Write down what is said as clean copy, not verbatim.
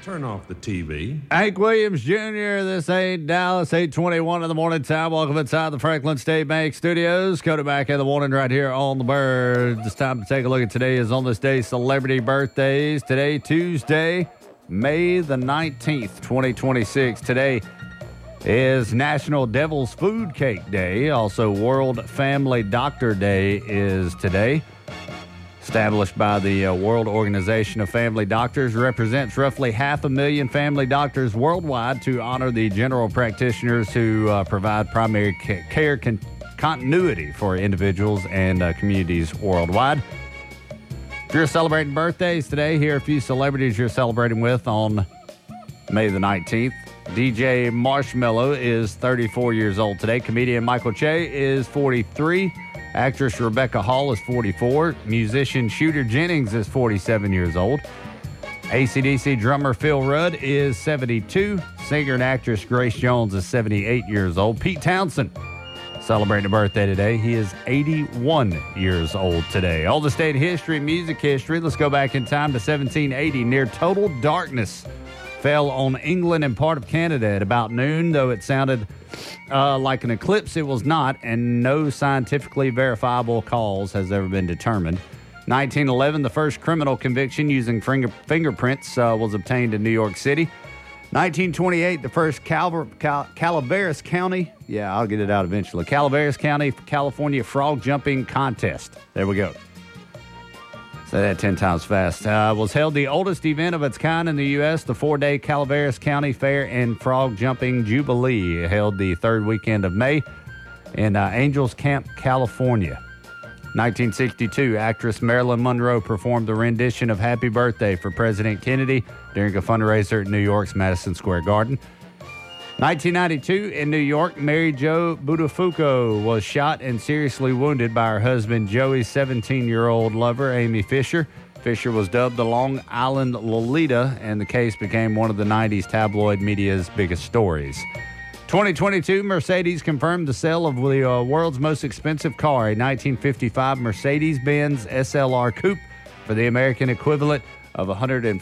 Turn off the TV. Hank Williams Jr., this ain't Dallas, 8:21 in the morning time. Welcome inside the Franklin State Bank Studios. Cody back in the morning right here on the Bird. It's time to take a look at today is on this day celebrity birthdays. Today, Tuesday, May the 19th, 2026. Today is National Devil's Food Cake Day. Also, World Family Doctor Day is today. Established by the World Organization of Family Doctors, represents roughly 500,000 family doctors worldwide to honor the general practitioners who provide primary care continuity for individuals and communities worldwide. If you're celebrating birthdays today, here are a few celebrities you're celebrating with on May the 19th. DJ Marshmello is 34 years old today. Comedian Michael Che is 43. Actress Rebecca Hall is 44. Musician Shooter Jennings is 47 years old. AC/DC drummer Phil Rudd is 72. Singer and actress Grace Jones is 78 years old. Pete Townsend celebrating a birthday today. He is 81 years old today. All the state history, music history. Let's go back in time to 1780. Near total darkness fell on England and part of Canada at about noon, though it sounded like an eclipse. It was not, and no scientifically verifiable cause has ever been determined. 1911, the first criminal conviction using fingerprints was obtained in New York City. 1928, the first Calaveras County, I'll get it out eventually, Calaveras County, California frog jumping contest. There we go. Say that 10 times fast. Was held the oldest event of its kind in the U.S., the 4-day Calaveras County Fair and Frog Jumping Jubilee, held the third weekend of May in Angels Camp, California. 1962, actress Marilyn Monroe performed a rendition of Happy Birthday for President Kennedy during a fundraiser at New York's Madison Square Garden. 1992, in New York, Mary Jo Buttafuoco was shot and seriously wounded by her husband Joey's 17-year-old lover, Amy Fisher. Fisher was dubbed the Long Island Lolita, and the case became one of the 90s tabloid media's biggest stories. 2022, Mercedes confirmed the sale of the world's most expensive car, a 1955 Mercedes-Benz SLR Coupe, for the American equivalent of $140